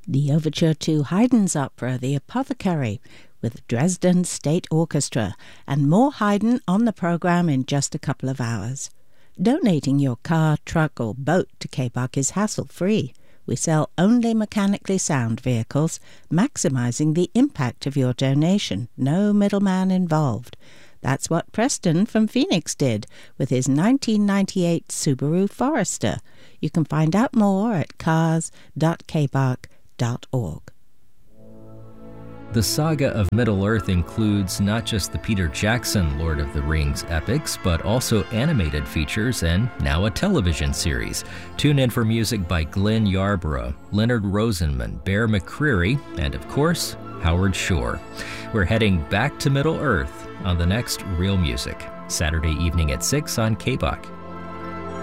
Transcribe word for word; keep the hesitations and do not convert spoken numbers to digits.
The overture to Haydn's opera, The Apothecary, with Dresden State Orchestra, and more Haydn on the programme in just a couple of hours. Donating your car, truck or boat to K B A C is hassle-free. We sell only mechanically sound vehicles, maximising the impact of your donation. No middleman involved. That's what Preston from Phoenix did with his nineteen ninety-eight Subaru Forester. You can find out more at cars dot k b a c dot org. The saga of Middle-earth includes not just the Peter Jackson Lord of the Rings epics, but also animated features and now a television series. Tune in for music by Glenn Yarborough, Leonard Rosenman, Bear McCreary, and of course, Howard Shore. We're heading back to Middle-earth on the next Real Music, Saturday evening at six on K B A C.